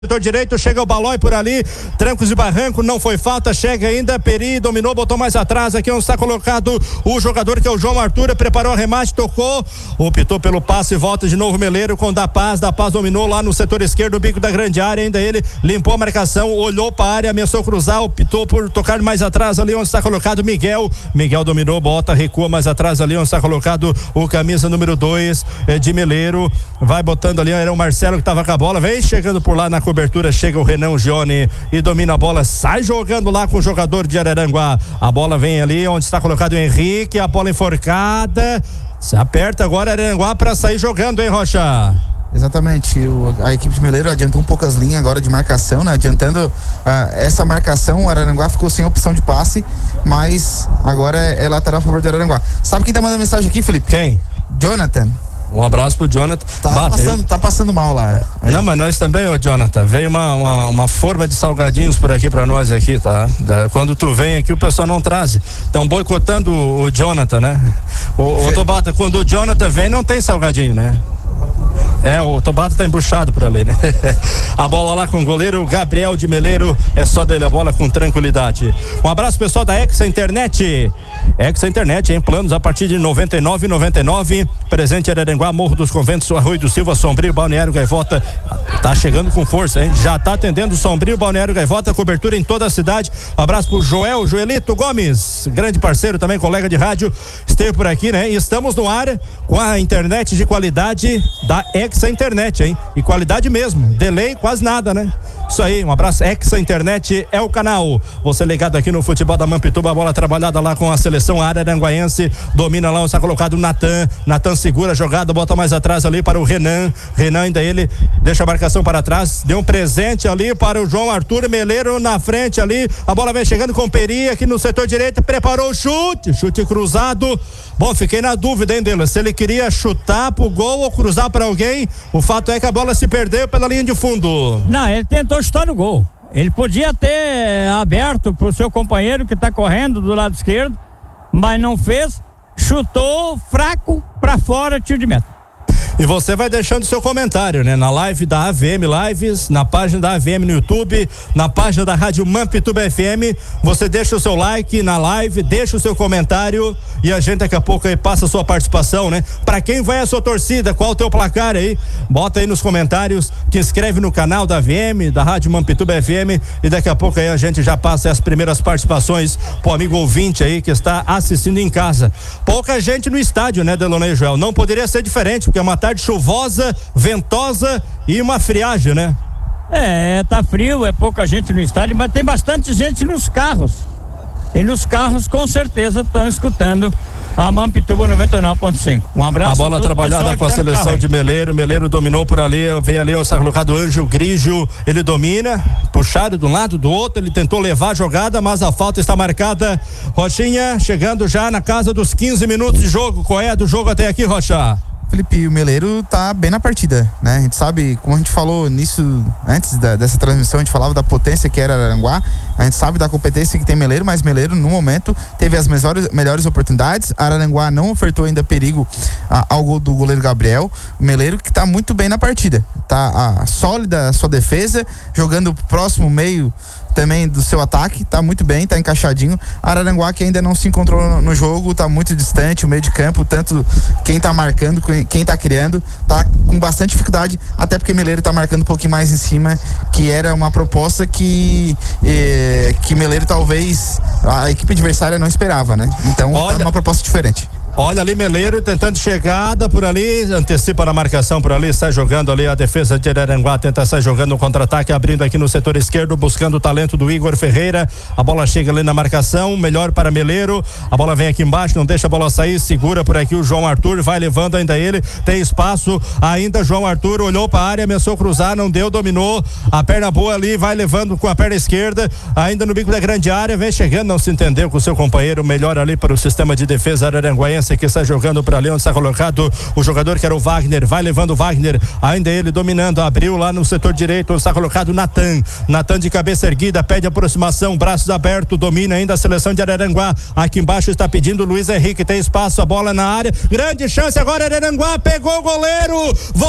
Setor direito, chega o Balói por ali, trancos e barranco, não foi falta, chega ainda, Peri dominou, botou mais atrás, aqui onde está colocado o jogador que é o João Arthur, preparou o remate, tocou, optou pelo passe e volta de novo Meleiro com Da Paz dominou lá no setor esquerdo, o bico da grande área, ainda ele limpou a marcação, olhou para a área, ameaçou cruzar, optou por tocar mais atrás ali onde está colocado Miguel dominou, bota, recua mais atrás ali onde está colocado o camisa número 2 de Meleiro, vai botando ali, era o Marcelo que estava com a bola, vem chegando por lá na cobertura, chega o Renan Gione e domina a bola, sai jogando lá com o jogador de Araranguá, a bola vem ali onde está colocado o Henrique, a bola enforcada, se aperta agora Araranguá para sair jogando, hein, Rocha? Exatamente, a equipe de Meleiro adiantou um pouco as linhas agora de marcação, né? Adiantando essa marcação, o Araranguá ficou sem opção de passe, mas agora é lateral a favor do Araranguá. Sabe quem tá mandando mensagem aqui, Felipe? Quem? Jonathan. Um abraço pro Jonathan. Tá passando mal lá. Não, mas nós também, ô Jonathan, veio uma forma de salgadinhos por aqui pra nós aqui, tá? Quando tu vem aqui o pessoal não traz. Estão boicotando o Jonathan, né? O Tobata, quando o Jonathan vem não tem salgadinho, né? O Tobata tá embuchado por ali, né? A bola lá com o goleiro Gabriel de Meleiro, é só dele a bola com tranquilidade. Um abraço pessoal da Exa Internet. Exa Internet, em planos a partir de 99,99. Presente em Araranguá, Morro dos Conventos, Arroio do Silva, Sombrio, Balneário Gaivota. Tá chegando com força, hein? Já tá atendendo Sombrio, Balneário Gaivota, cobertura em toda a cidade. Um abraço pro Joelito Gomes, grande parceiro também, colega de rádio, esteve por aqui, né? E estamos no ar com a internet de qualidade da Exa Internet, hein? E qualidade mesmo, delay quase nada, né? Isso aí, um abraço, Exa Internet é o canal. Você ligado aqui no futebol da Mampituba, a bola trabalhada lá com a seleção araranguaense, domina lá, está colocado o Natan segura a jogada, bota mais atrás ali para o Renan ainda ele deixa a marcação para trás, deu um presente ali para o João Arthur, Meleiro na frente ali, a bola vem chegando com o Peri aqui no setor direito, preparou o chute cruzado. Bom, fiquei na dúvida, hein, dele, se ele queria chutar pro gol ou cruzar para alguém. O fato é que a bola se perdeu pela linha de fundo. Não, ele tentou chutar no gol. Ele podia ter aberto pro seu companheiro que tá correndo do lado esquerdo, mas não fez, chutou fraco para fora, tiro de meta. E você vai deixando seu comentário, né? Na live da AVM Lives, na página da AVM no YouTube, na página da Rádio Mampituba FM, você deixa o seu like na live, deixa o seu comentário e a gente daqui a pouco aí passa a sua participação, né? Pra quem vai a sua torcida, qual o teu placar aí? Bota aí nos comentários, te inscreve no canal da AVM, da Rádio Mampituba FM e daqui a pouco aí a gente já passa as primeiras participações pro amigo ouvinte aí que está assistindo em casa. Pouca gente no estádio, né, Delonei e Joel? Não poderia ser diferente, porque é uma tarde chuvosa, ventosa e uma friagem, né? Tá frio, é pouca gente no estádio, mas tem bastante gente nos carros. E nos carros com certeza estão escutando a Mampituba 99.5. Um abraço. A bola trabalhada com a seleção de Meleiro dominou por ali, vem ali o colocado Anjo Grigio, ele domina, puxado de um lado do outro, ele tentou levar a jogada, mas a falta está marcada. Rochinha chegando já na casa dos 15 minutos de jogo. Qual é a do jogo até aqui, Rocha? Felipe, o Meleiro tá bem na partida, né? A gente sabe, como a gente falou nisso, antes dessa transmissão, a gente falava da potência que era Araranguá, a gente sabe da competência que tem Meleiro, mas Meleiro, no momento, teve as melhores oportunidades. Araranguá não ofertou ainda perigo ao gol do goleiro Gabriel. O Meleiro que tá muito bem na partida, tá sólida a sua defesa, jogando próximo meio também do seu ataque, tá muito bem, tá encaixadinho. Araranguá que ainda não se encontrou no jogo, tá muito distante, o meio de campo, tanto quem tá marcando, quem tá criando, tá com bastante dificuldade, até porque Meleiro tá marcando um pouquinho mais em cima, que era uma proposta que Meleiro talvez a equipe adversária não esperava, né? Então, tá uma proposta diferente. Olha ali Meleiro tentando chegada por ali, antecipa na marcação por ali, sai jogando ali a defesa de Araranguá, tenta sair jogando no contra-ataque, abrindo aqui no setor esquerdo, buscando o talento do Igor Ferreira, a bola chega ali na marcação, melhor para Meleiro, a bola vem aqui embaixo, não deixa a bola sair, segura por aqui o João Arthur, vai levando ainda ele, tem espaço ainda, João Arthur olhou para a área, ameaçou cruzar, não deu, dominou, a perna boa ali, vai levando com a perna esquerda, ainda no bico da grande área, vem chegando, não se entendeu com o seu companheiro, melhor ali para o sistema de defesa araranguaense que está jogando para ali onde está colocado o jogador que era o Wagner, vai levando o Wagner, ainda ele dominando, abriu lá no setor direito onde está colocado o Natan de cabeça erguida, pede aproximação, braços abertos, domina ainda a seleção de Araranguá, aqui embaixo está pedindo o Luiz Henrique, tem espaço, a bola na área, grande chance agora Araranguá, pegou o goleiro,